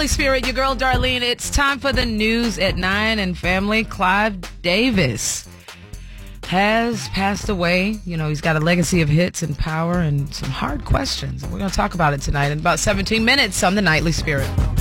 Nightly Spirit, your girl Darlene. It's time for the news at 9 and family. Clive Davis has passed away. You know, he's got a legacy of hits and power and some hard questions. We're going to talk about it tonight in about 17 minutes on the Nightly Spirit.